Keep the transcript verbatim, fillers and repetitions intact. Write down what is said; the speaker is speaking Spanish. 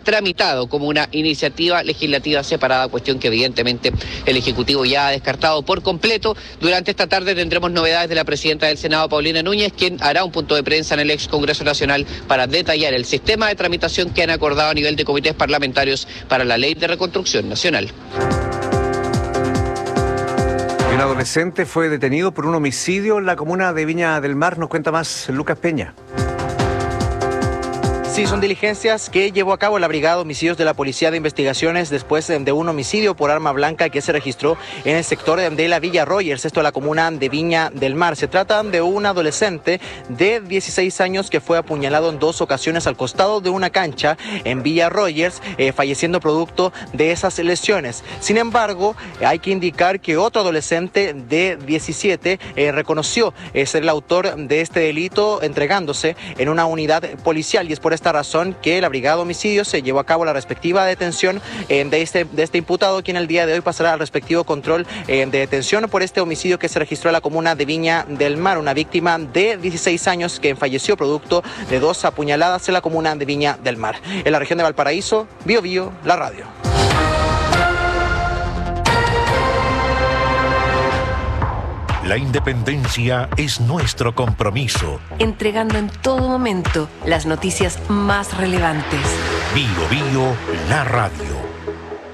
tramitado como una iniciativa legislativa separada, cuestión que evidentemente el Ejecutivo ya ha descartado por completo. Durante esta tarde tendremos novedades de la presidenta del Senado, Paulina Núñez, quien hará un punto de prensa en el ex Congreso Nacional para detallar el sistema de tramitación que han acordado a nivel de comités parlamentarios para la Ley de Reconstrucción Nacional. Un adolescente fue detenido por un homicidio en la comuna de Viña del Mar. Nos cuenta más Lucas Peña. Sí, son diligencias que llevó a cabo la Brigada de Homicidios de la Policía de Investigaciones después de un homicidio por arma blanca que se registró en el sector de la Villa Rogers, esto es la comuna de Viña del Mar. Se trata de un adolescente de dieciséis años que fue apuñalado en dos ocasiones al costado de una cancha en Villa Rogers, eh, falleciendo producto de esas lesiones. Sin embargo, hay que indicar que otro adolescente de diecisiete eh, reconoció eh, ser el autor de este delito entregándose en una unidad policial, y es por esta razón que la Brigada de Homicidios se llevó a cabo la respectiva detención eh, de, este, de este imputado, quien el día de hoy pasará al respectivo control eh, de detención por este homicidio que se registró en la comuna de Viña del Mar, una víctima de dieciséis años que falleció producto de dos apuñaladas en la comuna de Viña del Mar. En la región de Valparaíso, Bio Bio, la radio. La independencia es nuestro compromiso. Entregando en todo momento las noticias más relevantes. Bio Bio, la radio.